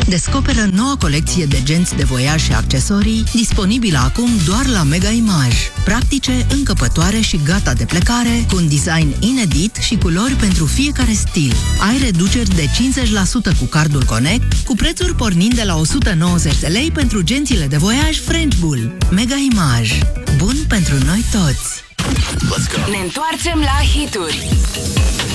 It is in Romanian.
Descoperă noua colecție de genți de voiaj și accesorii, disponibilă acum doar la Mega Image. Practice, încăpătoare și gata de plecare, cu un design inedit și culori pentru fiecare stil. Ai reduceri de 50% cu cardul Connect, cu prețuri pornind de la 190 de lei pentru gențile de voiaj French Bull. Mega Image. Bun pentru noi toți! Ne întoarcem la hituri.